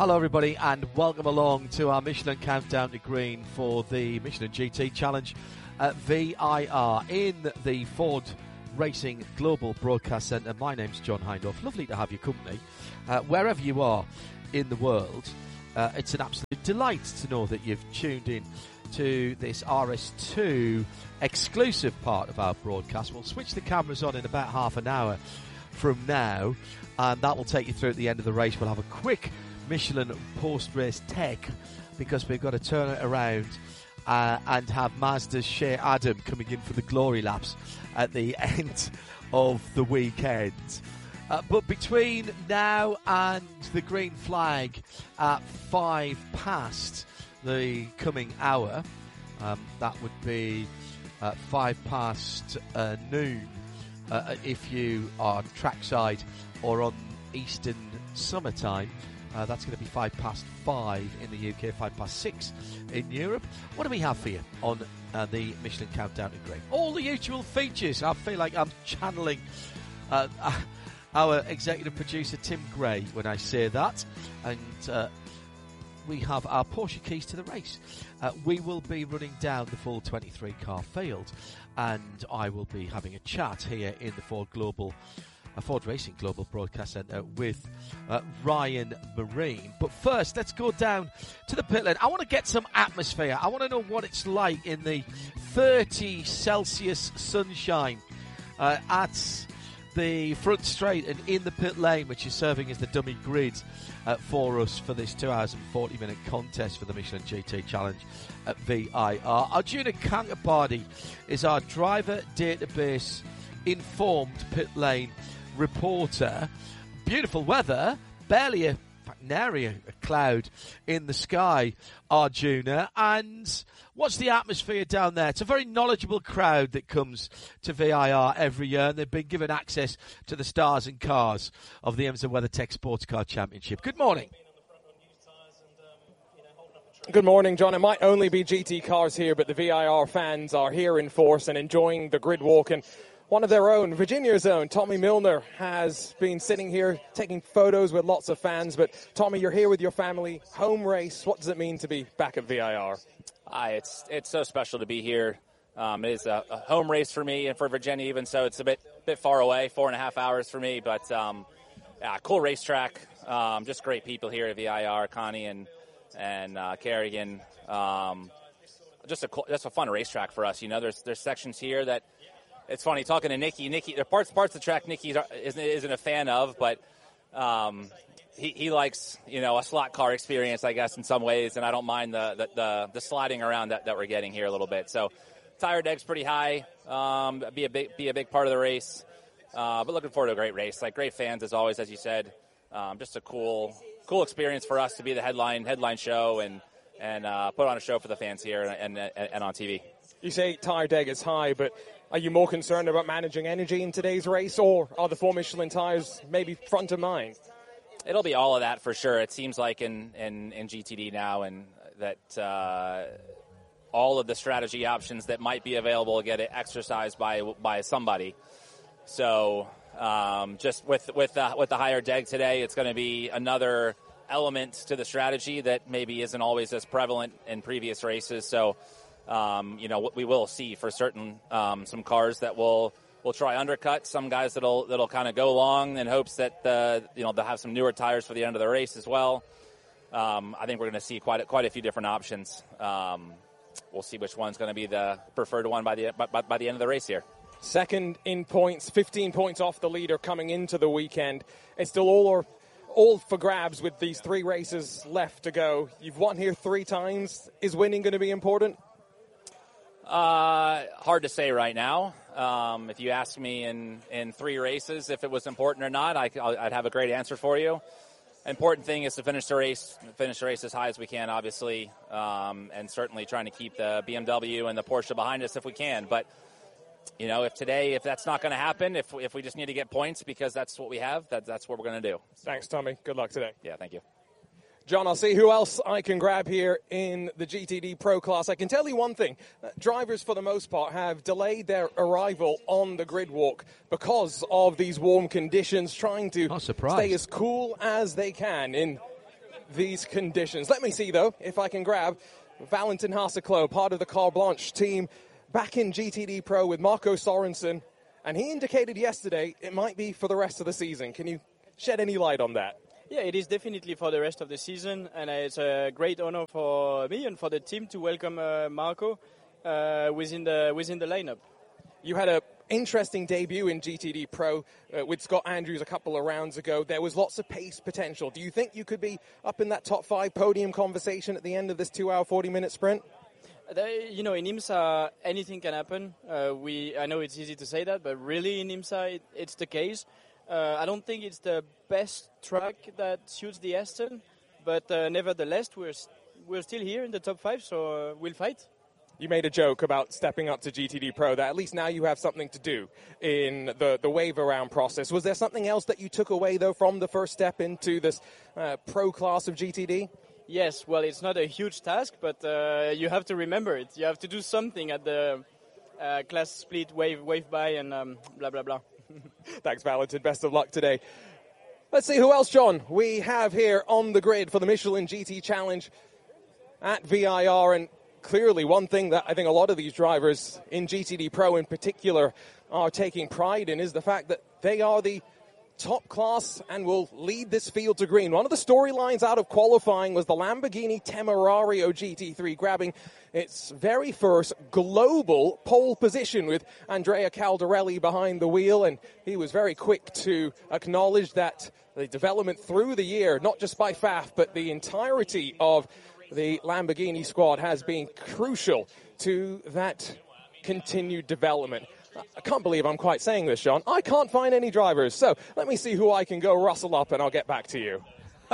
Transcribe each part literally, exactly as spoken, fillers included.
Hello everybody and welcome along to our Michelin Countdown to Green for the Michelin G T Challenge at V I R in the Ford Racing Global Broadcast Centre. My name's John Hindhaugh. Lovely to have your company. Uh, wherever you are in the world, uh, it's an absolute delight to know that you've tuned in to this R S two exclusive part of our broadcast. We'll switch the cameras on in about half an hour from now, and that will take you through at the end of the race. We'll have a quick Michelin post-race tech because we've got to turn it around uh, and have Mazda's Shea Adam coming in for the glory laps at the end of the weekend. Uh, but between now and the green flag at five past the coming hour, um, that would be uh, five past uh, noon uh, if you are trackside or on Eastern summertime. Uh, that's going to be five past five in the U K, five past six in Europe. What do we have for you on uh, the Michelin Countdown to Green? All the usual features. I feel like I'm channeling uh, our executive producer Tim Gray when I say that. And uh, we have our Porsche keys to the race. Uh, we will be running down the full twenty-three car field, and I will be having a chat here in the Ford Global a Ford Racing Global Broadcast Centre with uh, Ryan Marine. But first, let's go down to the pit lane. I want to get some atmosphere. I want to know what it's like in the thirty Celsius sunshine uh, at the front straight and in the pit lane, which is serving as the dummy grid uh, for us for this two hours and forty minute contest for the Michelin G T Challenge at V I R. Our junior counterparty is our driver database informed pit lane reporter. Beautiful weather, barely a nary a cloud in the sky, Arjuna. And what's the atmosphere down there? It's a very knowledgeable crowd that comes to V I R every year, and they've been given access to the stars and cars of the IMSA WeatherTech Sports Car Championship. Good morning. Good morning, John. It might only be G T cars here, but the V I R fans are here in force and enjoying the grid walk. And one of their own, Virginia's own, Tommy Milner, has been sitting here taking photos with lots of fans. But, Tommy, you're here with your family, home race. What does it mean to be back at V I R? Uh, it's it's so special to be here. Um, it is a, a home race for me and for Virginia even, so it's a bit bit far away, four and a half hours for me. But, um, yeah, cool racetrack, um, just great people here at V I R, Connie and, and uh, Kerrigan. Um, just a just a fun racetrack for us. You know, there's there's sections here that, it's funny talking to Nikki. Nikki, there are parts parts of the track Nikki isn't, isn't a fan of, but um, he he likes you know a slot car experience, I guess, in some ways, and I don't mind the the, the, the sliding around that, that we're getting here a little bit. So, tire deck's pretty high. Um, be a big be a big part of the race, uh, but looking forward to a great race. Like great fans as always, as you said. Um, just a cool cool experience for us to be the headline headline show and and uh, put on a show for the fans here and and, and on T V. You say tire deck is high, but are you more concerned about managing energy in today's race, or are the four Michelin tires maybe front of mind? It'll be all of that for sure. It seems like in, in, in G T D now, and that uh, all of the strategy options that might be available get exercised by by somebody. So um, just with with the, with the higher deg today, it's going to be another element to the strategy that maybe isn't always as prevalent in previous races. So. Um, you know, what we will see for certain um, some cars that will will try undercut, some guys that'll that'll kind of go long in hopes that the you know they'll have some newer tires for the end of the race as well. Um, I think we're going to see quite a, quite a few different options. Um, we'll see which one's going to be the preferred one by the by, by the end of the race here. Second in points, fifteen points off the leader coming into the weekend. It's still all or all for grabs with these three races left to go. You've won here three times. Is winning going to be important? Uh, hard to say right now. Um, if you ask me in, in three races if it was important or not, I, I'd have a great answer for you. Important thing is to finish the race, finish the race as high as we can, obviously, um, and certainly trying to keep the B M W and the Porsche behind us if we can. But, you know, if today, if that's not going to happen, if if we just need to get points because that's what we have, that, that's what we're going to do. Thanks, Tommy. Good luck today. Yeah, thank you. John, I'll see who else I can grab here in the G T D Pro class. I can tell you one thing. Drivers, for the most part, have delayed their arrival on the grid walk because of these warm conditions, trying to stay as cool as they can in these conditions. Let me see, though, if I can grab Valentin Haseclo, part of the Carl Blanche team, back in G T D Pro with Marco Sorensen. And he indicated yesterday it might be for the rest of the season. Can you shed any light on that? Yeah, it is definitely for the rest of the season, and it's a great honor for me and for the team to welcome uh, Marco uh, within the within the lineup. You had an interesting debut in G T D Pro uh, with Scott Andrews a couple of rounds ago. There was lots of pace potential. Do you think you could be up in that top five podium conversation at the end of this two-hour, forty-minute sprint? They, you know, in IMSA, anything can happen. Uh, we, I know it's easy to say that, but really in IMSA, it, it's the case. Uh, I don't think it's the best track that suits the Aston, but uh, nevertheless, we're we're still here in the top five, so uh, we'll fight. You made a joke about stepping up to G T D Pro, that at least now you have something to do in the, the wave around process. Was there something else that you took away, though, from the first step into this uh, pro class of G T D? Yes, well, it's not a huge task, but uh, you have to remember it. You have to do something at the uh, class split, wave, wave by, and um, blah, blah, blah. Thanks, Valentin. Best of luck today. Let's see who else, John, we have here on the grid for the Michelin G T Challenge at V I R. And clearly one thing that I think a lot of these drivers in G T D Pro in particular are taking pride in is the fact that they are the top class and will lead this field to green. One of the storylines out of qualifying was the Lamborghini Temerario G T three grabbing its very first global pole position with Andrea Caldarelli behind the wheel, and he was very quick to acknowledge that the development through the year, not just by F A F, but the entirety of the Lamborghini squad has been crucial to that continued development. I can't believe I'm quite saying this, John. I can't find any drivers, so let me see who I can go rustle up, and I'll get back to you.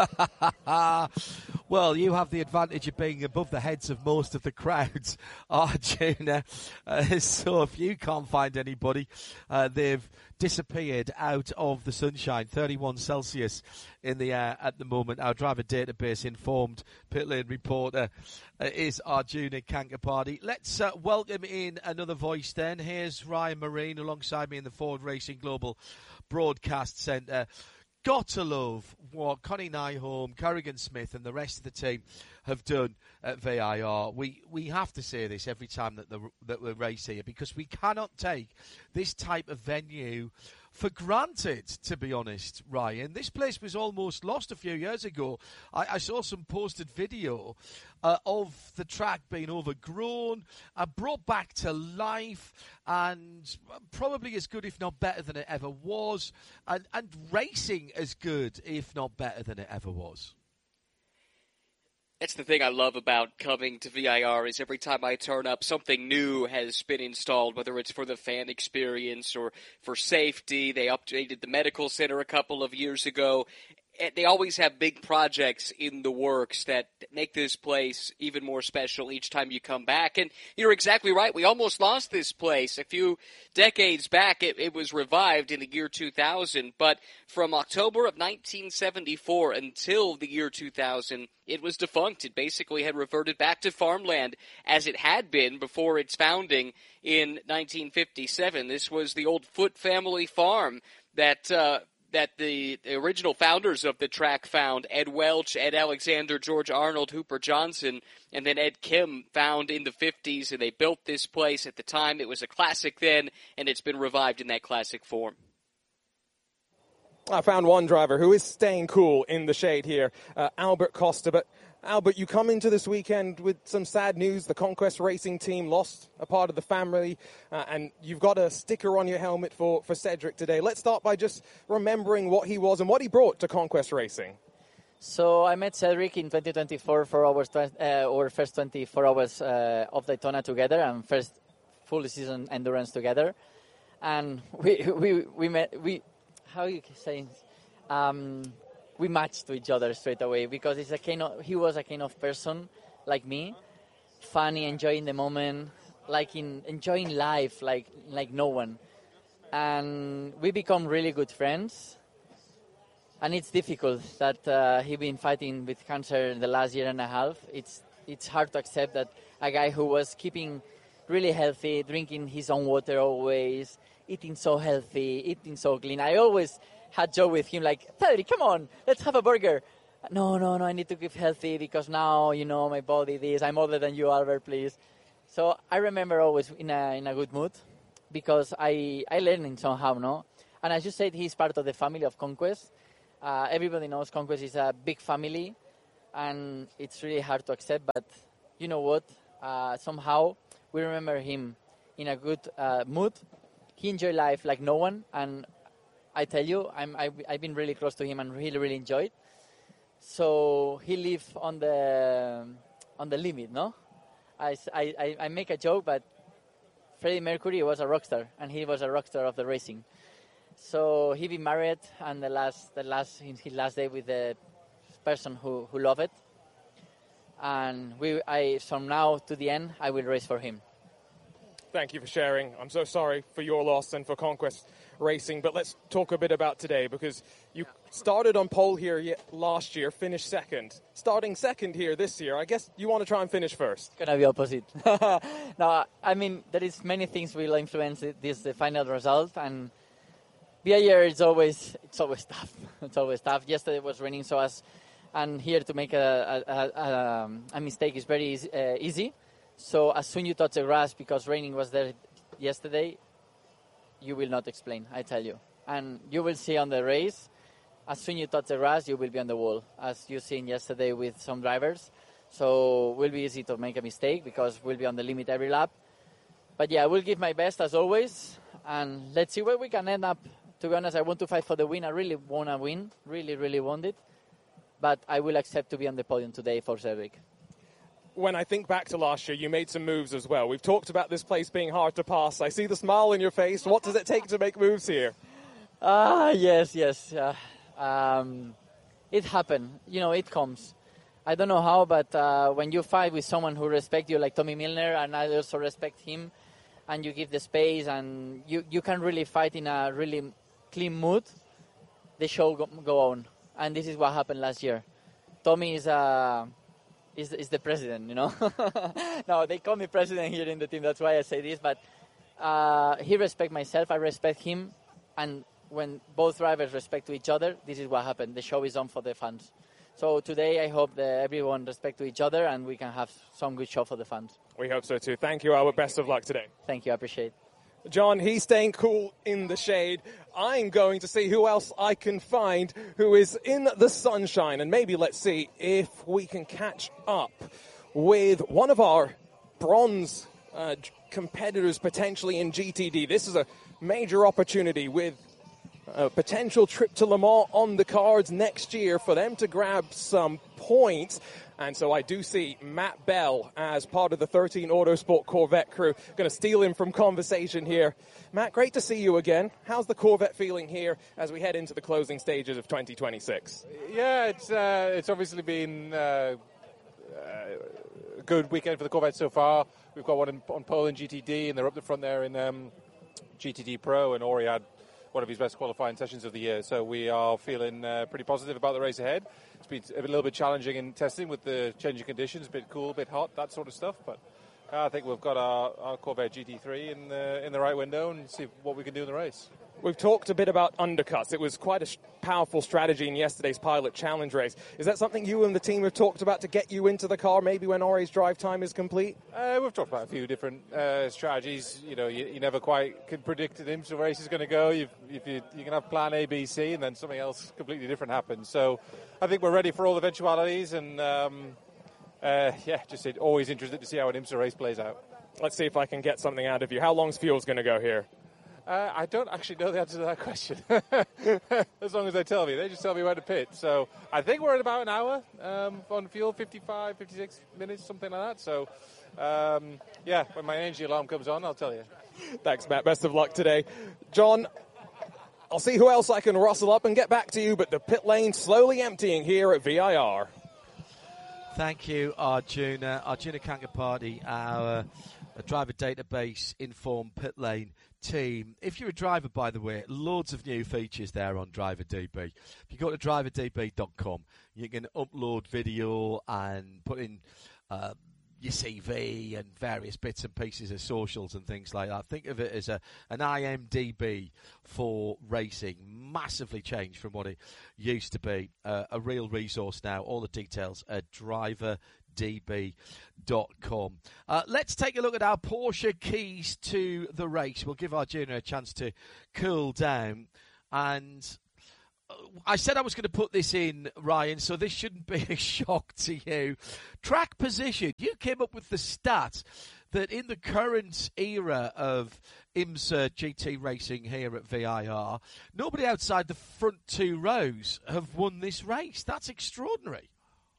Well, you have the advantage of being above the heads of most of the crowds, Arjuna. Uh, so if you can't find anybody, uh, they've disappeared out of the sunshine. thirty-one Celsius in the air at the moment. Our driver database informed pit lane reporter uh, is Arjuna Kankaparty. Let's uh, welcome in another voice then. Here's Ryan Marine alongside me in the Ford Racing Global Broadcast Centre. Got to love what Connie Nyholm, Kerrigan Smith and the rest of the team have done at V I R. We we have to say this every time that, the, that we race here, because we cannot take this type of venue for granted, to be honest, Ryan. This place was almost lost a few years ago. I, I saw some posted video uh, of the track being overgrown and brought back to life, and probably as good, if not better, than it ever was, and, and racing as good, if not better, than it ever was. That's the thing I love about coming to V I R, is every time I turn up, something new has been installed, whether it's for the fan experience or for safety. They updated the medical center a couple of years ago. They always have big projects in the works that make this place even more special each time you come back. And you're exactly right. We almost lost this place. A few decades back, it, it was revived in the year two thousand. But from October of nineteen seventy-four until the year two thousand, it was defunct. It basically had reverted back to farmland as it had been before its founding in nineteen fifty-seven. This was the old Foote family farm that uh, that the, the original founders of the track found. Ed Welch, Ed Alexander, George Arnold, Hooper Johnson, and then Ed Kim found in the fifties, and they built this place. At the time, it was a classic then, and it's been revived in that classic form. I found one driver who is staying cool in the shade here, uh, Albert Costa. But Albert, you come into this weekend with some sad news. The Conquest Racing team lost a part of the family, uh, and you've got a sticker on your helmet for, for Cedric today. Let's start by just remembering what he was and what he brought to Conquest Racing. So I met Cedric in twenty twenty-four for our, uh, our first twenty-four hours uh, of Daytona together and first full season endurance together. And we we we met we how you say um, we matched to each other straight away, because it's a kind of, he was a kind of person like me, funny, enjoying the moment, like in enjoying life like like no one. And we become really good friends. And it's difficult that uh, he's been fighting with cancer the last year and a half. It's it's hard to accept that a guy who was keeping really healthy, drinking his own water always, eating so healthy, eating so clean. I always had joke with him like, Cedric, come on, let's have a burger. no, no, no, I need to keep healthy because now, you know, my body this, I'm older than you, Albert, please. So I remember always in a in a good mood because I, I learned somehow, no? And as you said, he's part of the family of Conquest. Uh, everybody knows Conquest is a big family, and it's really hard to accept. But you know what? Uh, somehow we remember him in a good uh, mood. He enjoyed life like no one, and I tell you, I'm, I've, I've been really close to him and really, really enjoyed. So he lived on the on the limit, no? I, I, I make a joke, but Freddie Mercury was a rock star, and he was a rock star of the racing. So he been married, and the last, the last, his last day with the person who, who loved it. And we, I, from now to the end, I will race for him. Thank you for sharing. I'm so sorry for your loss and for Conquest Racing, but let's talk a bit about today, because you started on pole here last year, finished second. Starting second here this year, I guess you want to try and finish first. It's going to be opposite. No, I mean, there is many things will influence this the final result, and B I R is always, it's always tough. It's always tough. Yesterday was raining, so as, and here to make a, a, a, a mistake is very easy, uh, easy. So as soon you touch the grass, because raining was there yesterday, you will not explain, I tell you. And you will see on the race, as soon you touch the grass, you will be on the wall, as you seen yesterday with some drivers. So it will be easy to make a mistake because we'll be on the limit every lap. But yeah, I will give my best as always, and let's see where we can end up. To be honest, I want to fight for the win. I really want to win, really, really want it. But I will accept to be on the podium today for Cedric. When I think back to last year, you made some moves as well. We've talked about this place being hard to pass. I see the smile on your face. What does it take to make moves here? Ah, yes, yes. Uh, um, it happened. You know, it comes. I don't know how, but uh, when you fight with someone who respects you, like Tommy Milner, and I also respect him, and you give the space, and you, you can really fight in a really clean mood, the show go, go on. And this is what happened last year. Tommy is a... Uh, Is, is the president, you know? No, they call me president here in the team. That's why I say this. But uh, he respects myself. I respect him. And when both drivers respect to each other, this is what happened. The show is on for the fans. So today I hope that everyone respect to each other and we can have some good show for the fans. We hope so too. Thank you, Albert. Best of luck today. Thank you. I appreciate it. John, he's staying cool in the shade. I'm going to see who else I can find who is in the sunshine. And maybe let's see if we can catch up with one of our bronze uh, competitors potentially in G T D. This is a major opportunity with a potential trip to Le Mans on the cards next year for them to grab some points. And so I do see Matt Bell as part of the thirteen Autosport Corvette crew. Going to steal him from conversation here. Matt, great to see you again. How's the Corvette feeling here as we head into the closing stages of twenty twenty-six? Yeah, it's uh, it's obviously been uh, a good weekend for the Corvette so far. We've got one in, on pole in G T D, and they're up the front there in um, G T D Pro, and Ori had one of his best qualifying sessions of the year. So we are feeling uh, pretty positive about the race ahead. It's been a little bit challenging in testing with the changing conditions, a bit cool, a bit hot, that sort of stuff. But uh, I think we've got our, our Corvette G T three in the, in the right window and see what we can do in the race. We've talked a bit about undercuts. It was quite a sh- powerful strategy in yesterday's Pilot Challenge race. Is that something you and the team have talked about to get you into the car, maybe when Ori's drive time is complete? Uh, we've talked about a few different uh, strategies. You know, you, you never quite can predict the IMSA race is going to go. You've, if you, you can have plan A, B, C, and then something else completely different happens. So I think we're ready for all eventualities, and um, uh, yeah, just always interested to see how an IMSA race plays out. Let's see if I can get something out of you. How long's fuel's going to go here? Uh, I don't actually know the answer to that question. As long as they tell me. They just tell me where to pit. So I think we're at about an hour um, on fuel, fifty-five, fifty-six minutes, something like that. So, um, yeah, when my energy alarm comes on, I'll tell you. Thanks, Matt. Best of luck today. John, I'll see who else I can rustle up and get back to you, but the pit lane slowly emptying here at V I R. Thank you, Arjuna. Arjuna Kankapati, our uh, driver database informed pit lane team. If you're a driver, by the way, loads of new features there on Driver D B. If you go to driver d b dot com, you can upload video and put in uh, your C V and various bits and pieces of socials and things like that. Think of it as a an I M D B for racing. Massively changed from what it used to be. Uh, a real resource now. All the details at driver d b dot com. Uh, let's take a look at our Porsche keys to the race. We'll give our junior a chance to cool down. And I said I was going to put this in, Ryan, so this shouldn't be a shock to you. Track position. You came up with the stat that in the current era of IMSA G T racing here at V I R, nobody outside the front two rows have won this race. That's extraordinary.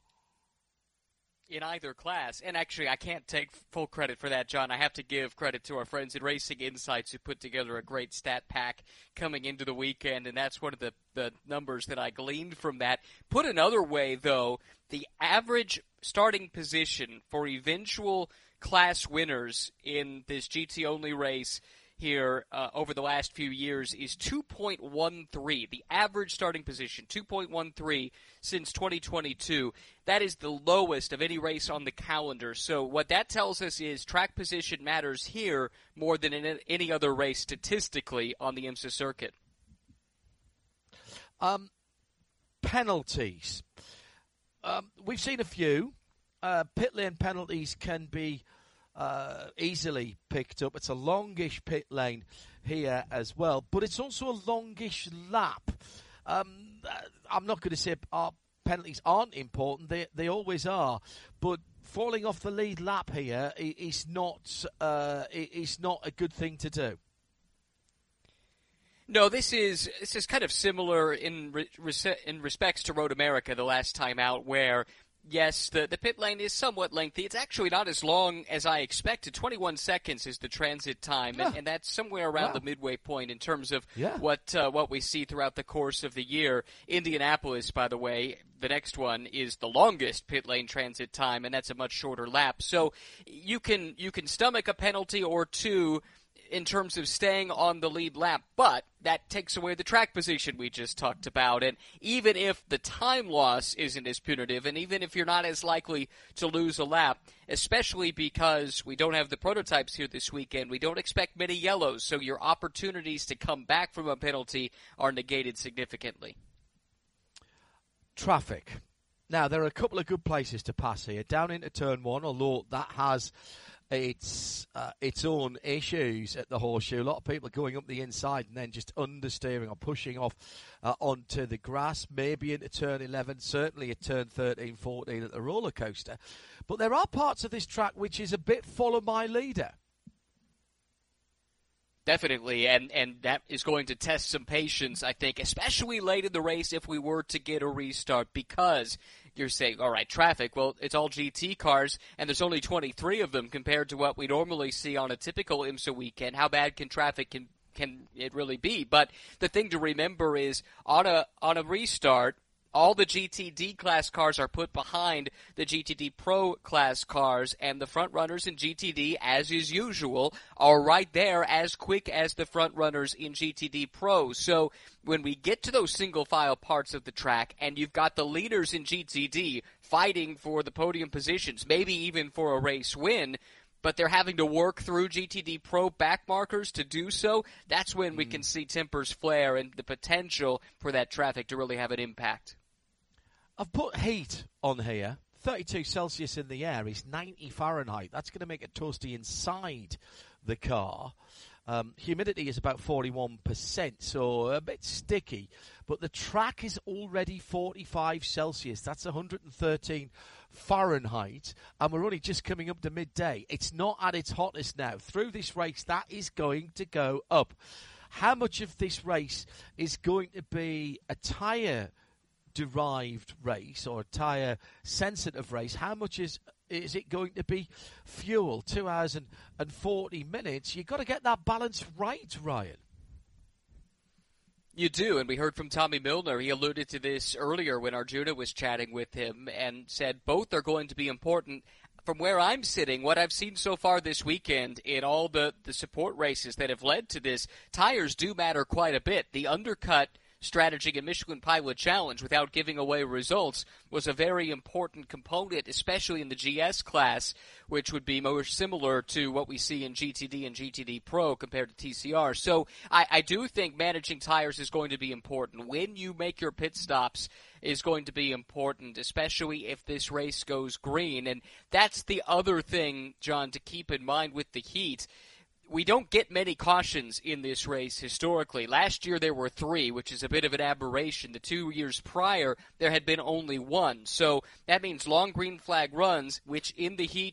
In either class. And actually, I can't take full credit for that, John. I have to give credit to our friends at Racing Insights who put together a great stat pack coming into the weekend, and that's one of the, the numbers that I gleaned from that. Put another way, though, the average starting position for eventual class winners in this G T-only race here uh, over the last few years is two point one three. The average starting position, two point one three since twenty twenty-two. That is the lowest of any race on the calendar. So what that tells us is track position matters here more than in any other race statistically on the IMSA circuit. Um, penalties. Um, we've seen a few. Uh, pit lane penalties can be Uh, easily picked up. It's a longish pit lane here as well, but it's also a longish lap. Um, I'm not going to say our penalties aren't important. They they always are, but falling off the lead lap here is not uh, is not a good thing to do. No, this is this is kind of similar in re- in respects to Road America the last time out, where yes, the, the pit lane is somewhat lengthy. It's actually not as long as I expected. twenty-one seconds is the transit time, yeah. and, and that's somewhere around wow. the midway point in terms of yeah. what uh, what we see throughout the course of the year. Indianapolis, by the way, the next one is the longest pit lane transit time, and that's a much shorter lap. So you can you can stomach a penalty or two in terms of staying on the lead lap, but that takes away the track position we just talked about. And even if the time loss isn't as punitive, and even if you're not as likely to lose a lap, especially because we don't have the prototypes here this weekend, we don't expect many yellows, so your opportunities to come back from a penalty are negated significantly. Traffic. Now, there are a couple of good places to pass here. Down into turn one, although that has its uh, its own issues at the Horseshoe. A lot of people are going up the inside and then just understeering or pushing off uh, onto the grass, maybe into turn eleven, certainly at turn thirteen, fourteen at the roller coaster. But there are parts of this track which is a bit follow my leader. Definitely, and, and that is going to test some patience, I think, especially late in the race if we were to get a restart, because you're saying, all right, traffic, well, it's all G T cars, and there's only twenty-three of them compared to what we normally see on a typical IMSA weekend. How bad can traffic can can it really be? But the thing to remember is, on a on a restart, all the G T D class cars are put behind the G T D Pro class cars, and the front runners in G T D, as is usual, are right there as quick as the front runners in G T D Pro. So when we get to those single file parts of the track, and you've got the leaders in G T D fighting for the podium positions, maybe even for a race win, but they're having to work through G T D Pro back markers to do so, that's when we can see tempers flare and the potential for that traffic to really have an impact. I've put heat on here. thirty-two Celsius in the air is ninety Fahrenheit. That's going to make it toasty inside the car. Um, humidity is about forty-one percent, so a bit sticky. But the track is already forty-five Celsius. That's one hundred thirteen Fahrenheit. And we're only just coming up to midday. It's not at its hottest now. Through this race, that is going to go up. How much of this race is going to be a tyre derived race or a tyre sensitive race? How much is is it going to be fuel? Two hours and, and forty minutes. You've got to get that balance right, Ryan. You do, and we heard from Tommy Milner. He alluded to this earlier when Arjuna was chatting with him and said both are going to be important. From where I'm sitting, what I've seen so far this weekend in all the, the support races that have led to this, tires do matter quite a bit. The undercut strategy in Michelin Pilot Challenge without giving away results was a very important component, especially in the G S class, which would be more similar to what we see in G T D and G T D Pro compared to T C R. So I, I do think managing tires is going to be important. When you make your pit stops is going to be important, especially if this race goes green. And that's the other thing, John, to keep in mind with the heat. We don't get many cautions in this race historically. Last year there were three, which is a bit of an aberration. The two years prior, there had been only one. So that means long green flag runs, which in the heat